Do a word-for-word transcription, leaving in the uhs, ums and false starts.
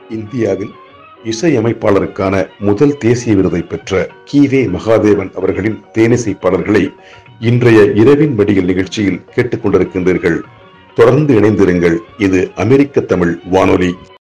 இந்தியாவில் இசையமைப்பாளருக்கான முதல் தேசிய விருதை பெற்ற கி.வே. மகாதேவன் அவர்களின் தேனிசை பாடல்களை இன்றைய இரவின் வடிகள் நிகழ்ச்சியில் கேட்டுக் கொண்டிருக்கின்றீர்கள். தொடர்ந்து இணைந்திருங்கள். இது அமெரிக்க தமிழ் வானொலி.